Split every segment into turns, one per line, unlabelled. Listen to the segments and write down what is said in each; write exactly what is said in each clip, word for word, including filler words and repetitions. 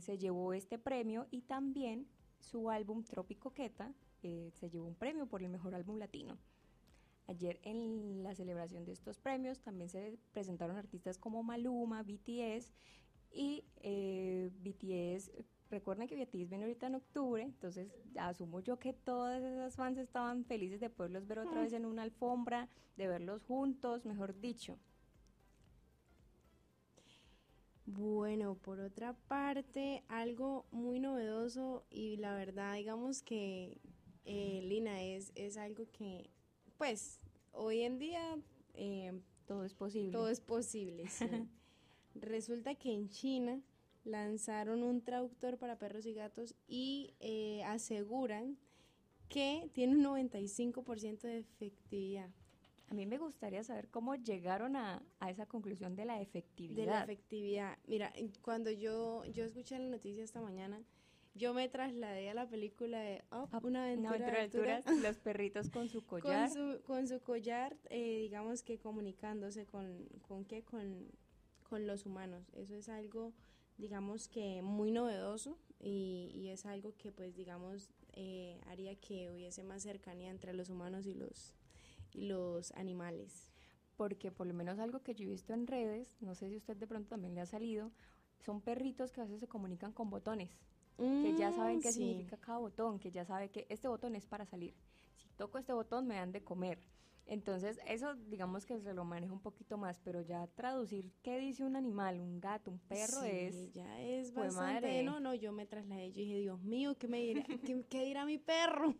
se llevó este premio y también su álbum Tropicoqueta eh, se llevó un premio por el mejor álbum latino. Ayer en la celebración de estos premios también se presentaron artistas como Maluma, B T S y eh, B T S, recuerden que B T S viene ahorita en octubre, entonces asumo yo que todas esas fans estaban felices de poderlos ver otra vez en una alfombra, de verlos juntos, mejor dicho.
Bueno, por otra parte, algo muy novedoso y la verdad, digamos que, eh, Lina, es, es algo que, pues, hoy en día eh,
todo es posible.
Todo es posible, sí. Resulta que en China lanzaron un traductor para perros y gatos y eh, aseguran que tiene un noventa y cinco por ciento de efectividad.
A mí me gustaría saber cómo llegaron a, a esa conclusión de la efectividad.
De la efectividad. Mira, cuando yo, yo escuché la noticia esta mañana, yo me trasladé a la película de Up, Up una aventura,
una aventura de alturas, alturas, los perritos con su collar.
Con su, con su collar, eh, digamos que comunicándose con, ¿con qué? Con, con los humanos. Eso es algo, digamos que muy novedoso y, y es algo que pues digamos eh, haría que hubiese más cercanía entre los humanos y los, y los animales.
Porque por lo menos algo que yo he visto en redes, no sé si a usted de pronto también le ha salido, son perritos que a veces se comunican con botones. Mm, que ya saben qué sí. significa cada botón, que ya sabe que este botón es para salir. Si toco este botón me dan de comer. Entonces eso digamos que se lo maneja un poquito más, pero ya traducir qué dice un animal, un gato, un perro
sí,
es...
ya es bastante... Madre. No, no, yo me trasladé, yo dije, Dios mío, ¿qué me dirá, qué, qué dirá mi perro?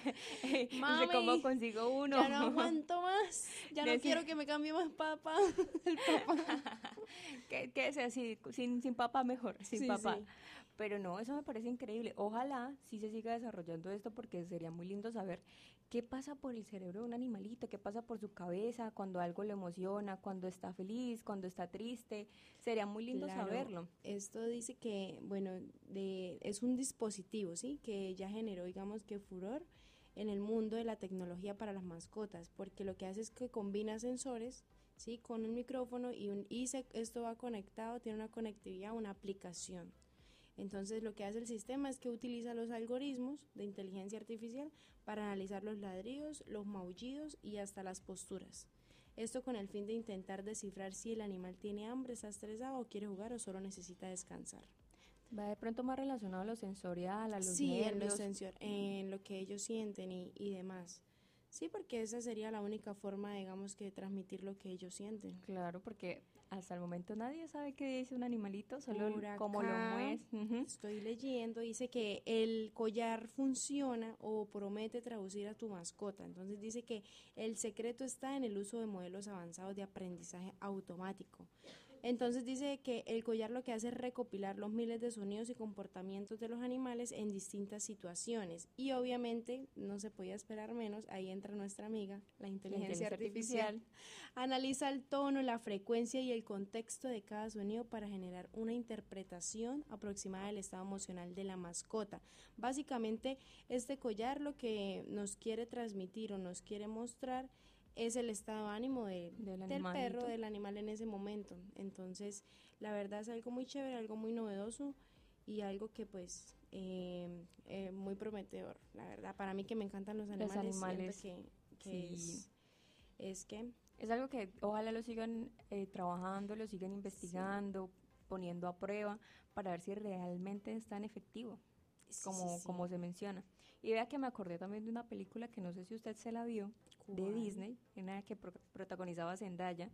Mami, ¿cómo consigo uno?
Ya no aguanto más, ya no quiero que me cambie más papá, el papá.
que, que sea así, sin, sin papá mejor, sin sí, papá. Sí. Pero no, eso me parece increíble. Ojalá sí se siga desarrollando esto porque sería muy lindo saber qué pasa por el cerebro de un animalito, qué pasa por su cabeza cuando algo le emociona, cuando está feliz, cuando está triste. Sería muy lindo claro, saberlo.
Esto dice que, bueno, de, es un dispositivo, ¿sí? Que ya generó, digamos que furor en el mundo de la tecnología para las mascotas, porque lo que hace es que combina sensores, ¿sí? Con un micrófono y, un, y se, esto va conectado, tiene una conectividad, una aplicación. Entonces lo que hace el sistema es que utiliza los algoritmos de inteligencia artificial para analizar los ladridos, los maullidos y hasta las posturas. Esto con el fin de intentar descifrar si el animal tiene hambre, está estresado o quiere jugar o solo necesita descansar.
Va de pronto más relacionado a lo sensorial, a los
sí,
nervios.
en lo, sensor, en lo que ellos sienten y, y demás. Sí, porque esa sería la única forma, digamos, que de transmitir lo que ellos sienten.
Claro, porque hasta el momento nadie sabe qué dice un animalito, solo cómo lo mueves. Uh-huh.
Estoy leyendo, dice que el collar funciona o promete traducir a tu mascota. Entonces dice que el secreto está en el uso de modelos avanzados de aprendizaje automático. Entonces dice que el collar lo que hace es recopilar los miles de sonidos y comportamientos de los animales en distintas situaciones. Y obviamente, no se podía esperar menos, ahí entra nuestra amiga, la inteligencia, la inteligencia artificial. artificial. Analiza el tono, la frecuencia y el contexto de cada sonido para generar una interpretación aproximada del estado emocional de la mascota. Básicamente, este collar lo que nos quiere transmitir o nos quiere mostrar es el estado de ánimo de, del, del perro, del animal en ese momento. Entonces, la verdad es algo muy chévere, algo muy novedoso y algo que pues eh, eh, muy prometedor, la verdad. Para mí que me encantan los animales,
los animales
que, que sí. es, es que...
Es algo que ojalá lo sigan eh, trabajando, lo sigan investigando, sí. poniendo a prueba para ver si realmente es tan efectivo. Como, sí, sí. como se menciona. Y vea que me acordé también de una película que no sé si usted se la vio, ¿cuál? De Disney, una que pro- protagonizaba Zendaya,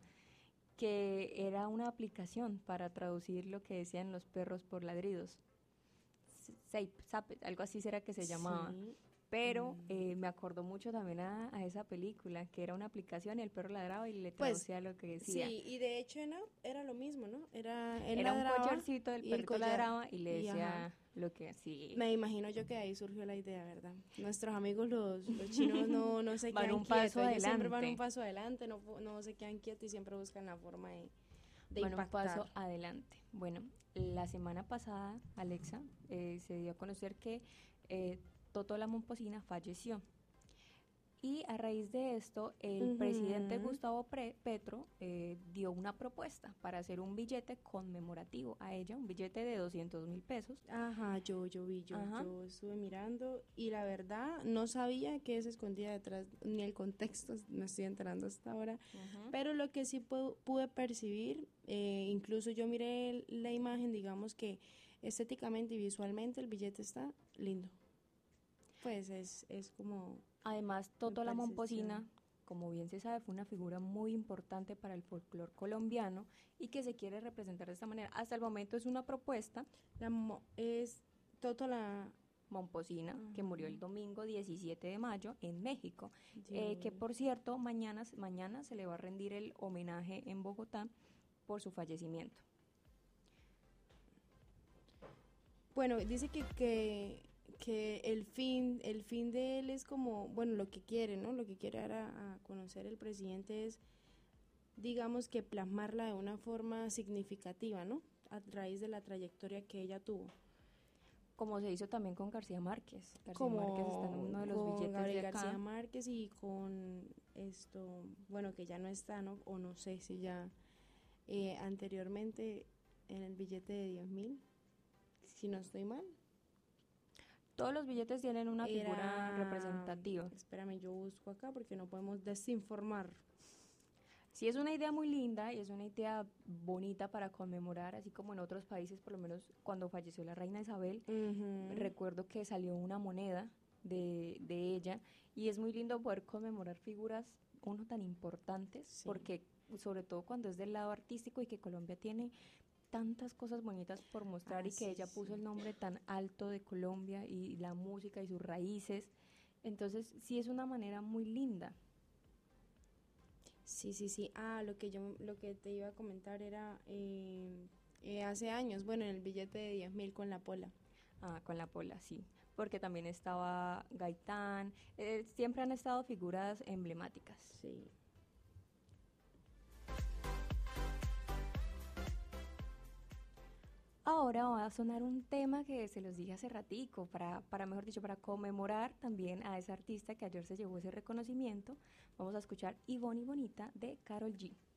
que era una aplicación para traducir lo que decían los perros por ladridos. Zape, Zape, algo así será que se llamaba.
Sí.
Pero eh, me acordó mucho también a, a esa película, que era una aplicación y el perro ladraba y le traducía pues, lo que decía.
Sí, y de hecho era, era lo mismo, ¿no? Era, él
era
ladraba,
un collarcito, el perrito ladraba y le decía ajá. lo que sí.
Me imagino yo que ahí surgió la idea, ¿verdad? Nuestros amigos los, los chinos no, no se
van
quedan
un
quietos,
paso adelante.
siempre van un paso adelante, no, no se quedan quietos y siempre buscan la forma de, de
van
impactar.
un paso adelante. Bueno, la semana pasada, Alexa, eh, se dio a conocer que... Eh, Totó la Momposina falleció Y a raíz de esto, el
Ujú.
presidente Gustavo Pre- Petro eh, dio una propuesta para hacer un billete conmemorativo a ella, un billete de doscientos mil pesos.
Ajá, yo, yo vi, yo,
Ajá.
yo estuve mirando y la verdad no sabía qué se escondía detrás, ni el contexto, me estoy enterando hasta ahora,
Ujú.
pero lo que sí pu- pude percibir, eh, incluso yo miré el- la imagen, digamos que estéticamente y visualmente el billete está lindo. Pues es, es como,
Además,
me
Toto la
parece
Momposina,
chévere.
como bien se sabe, fue una figura muy importante para el folclore colombiano y que se quiere representar de esta manera. Hasta el momento es una propuesta.
La mo- es Toto la...
Momposina, que murió el
Ajá,
domingo diecisiete de mayo en México,
yo
eh, que por cierto, mañana, mañana se le va a rendir el homenaje en Bogotá por su fallecimiento.
Bueno, dice que, que, que el fin, el fin de él es como, bueno, lo que quiere, ¿no? Lo que quiere dar a, a conocer el presidente es, digamos que plasmarla de una forma significativa, ¿no? A raíz de la trayectoria que ella tuvo.
Como se hizo también con García Márquez. García Márquez está en
Como
uno de los
con
billetes
Gabriel
de acá.
García Márquez y con esto, bueno, que ya no está, ¿no? O no sé si ya eh, anteriormente en el billete de diez mil, si no estoy mal.
Todos los billetes tienen una figura
Era,
representativa.
espérame, yo busco acá porque no podemos desinformar.
Sí, es una idea muy linda y es una idea bonita para conmemorar, así como en otros países, por lo menos cuando falleció la reina Isabel,
Ujú.
recuerdo que salió una moneda de, de ella y es muy lindo poder conmemorar figuras, uno tan importantes,
Sí,
porque sobre todo cuando es del lado artístico y que Colombia tiene tantas cosas bonitas por mostrar
ah,
y que
sí,
ella puso
sí.
el nombre tan alto de Colombia y la música y sus raíces, entonces sí es una manera muy linda.
Sí, sí, sí. Ah, lo que yo, lo que te iba a comentar era eh, eh, hace años, bueno, en el billete de diez mil con la pola.
Ah, con la Pola, sí, porque también estaba Gaitán, eh, siempre han estado figuras emblemáticas.
Sí.
Ahora va a sonar un tema que se los dije hace ratico, para, para mejor dicho, para conmemorar también a esa artista que ayer se llevó ese reconocimiento. Vamos a escuchar Ivonne y Bonita de Karol G.